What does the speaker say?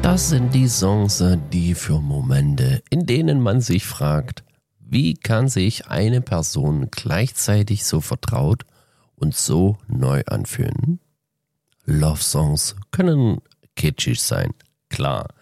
Das sind die Songs, die für Momente, in denen man sich fragt, wie kann sich eine Person gleichzeitig so vertraut und so neu anfühlen? Love-Songs können kitschig sein, klar.